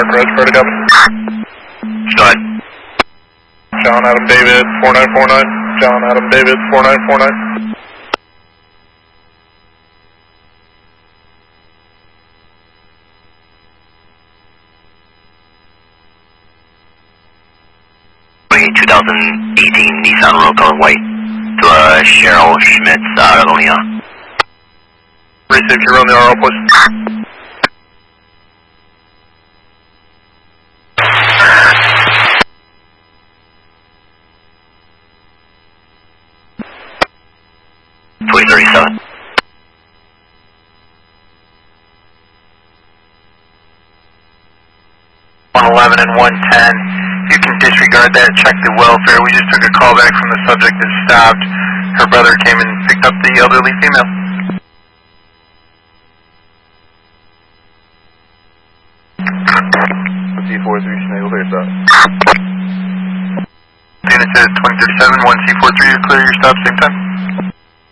Reg, Fred, copy. Go ahead. John Adam David 4949. John Adam David 4949. A 2018 Nissan Rogue color white to Cheryl Schmitz out of Oneonta. Receive, you run the RL, please. .2037. .111 and 110. You can disregard that, check the welfare. We just took a call back from the subject that stopped. Her brother came and picked up the elderly female. C43, Schnagel, clear stop. Unit says 2037, 1C43 to clear your stop, same time.